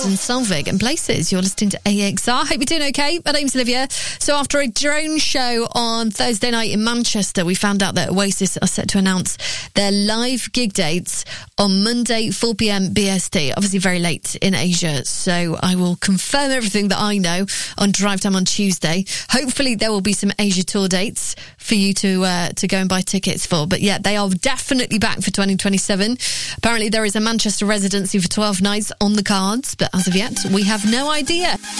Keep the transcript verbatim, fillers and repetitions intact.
Preston, Solvig and places. You're listening to A X R. Hope you're doing okay. My name's Olivia. So after a drone show on Thursday night in Manchester, we found out that Oasis are set to announce their live gig dates on Monday, four p.m. B S T. Obviously very late in Asia, so I will confirm everything that I know on Drive Time on Tuesday. Hopefully there will be some Asia tour dates for you to uh, to go and buy tickets for. But yeah, they are definitely back for twenty twenty-seven. Apparently there is a Manchester residency for twelve nights on the cards, but as of yet, we have no idea.